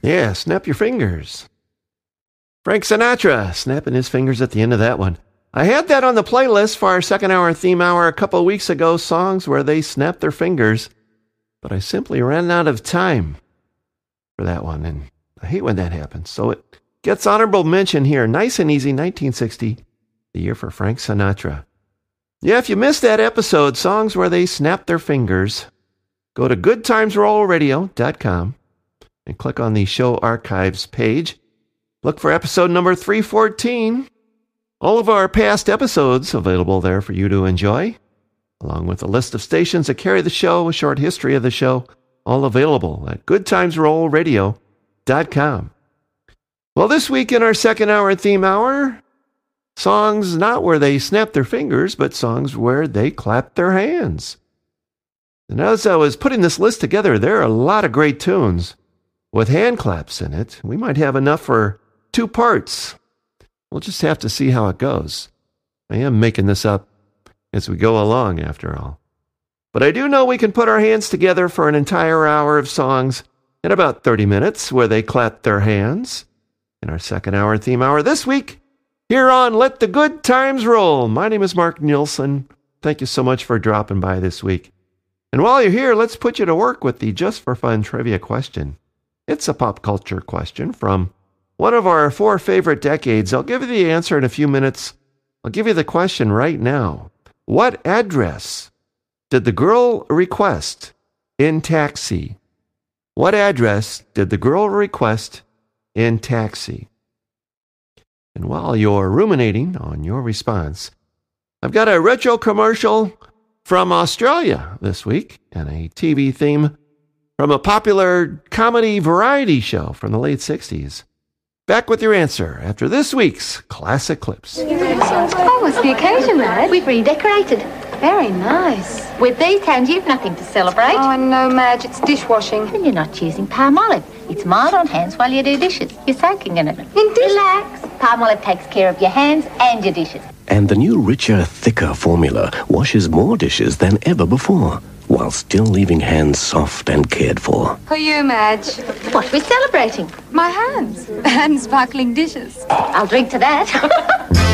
Yeah, snap your fingers. Frank Sinatra, snapping his fingers at the end of that one. I had that on the playlist for our second hour theme hour a couple of weeks ago, songs where they snap their fingers, but I simply ran out of time for that one, and I hate when that happens. So it gets honorable mention here. Nice and easy, 1960, the year for Frank Sinatra. Yeah, if you missed that episode, songs where they snap their fingers, go to goodtimesrollradio.com and click on the show archives page. Look for episode number 314. All of our past episodes available there for you to enjoy, along with a list of stations that carry the show, a short history of the show, all available at goodtimesrollradio.com. Well, this week in our second hour theme hour, songs not where they snap their fingers, but songs where they clap their hands. And as I was putting this list together, there are a lot of great tunes with hand claps in it. We might have enough for 2 parts. We'll just have to see how it goes. I am making this up as we go along, after all. But I do know we can put our hands together for an entire hour of songs in about 30 minutes where they clap their hands. In our second hour theme hour this week, here on Let the Good Times Roll. My name is Mark Nielsen. Thank you so much for dropping by this week. And while you're here, let's put you to work with the Just for Fun trivia question. It's a pop culture question from one of our 4 favorite decades. I'll give you the answer in a few minutes. I'll give you the question right now. What address did the girl request in Taxi? What address did the girl request in Taxi? And while you're ruminating on your response, I've got a retro commercial from Australia this week and a TV theme from a popular comedy variety show from the late 60s. Back with your answer after this week's Classic Clips. Oh, what's the occasion, Madge? We've redecorated. Very nice. With these hands, you've nothing to celebrate. Oh, no, Madge, it's dishwashing. Then you're not choosing palm olive. It's mild on hands while you do dishes. You're soaking in it. Relax. Palm olive takes care of your hands and your dishes. And the new richer, thicker formula washes more dishes than ever before, while still leaving hands soft and cared for. For you, Madge. What are we celebrating? My hands. And sparkling dishes. I'll drink to that.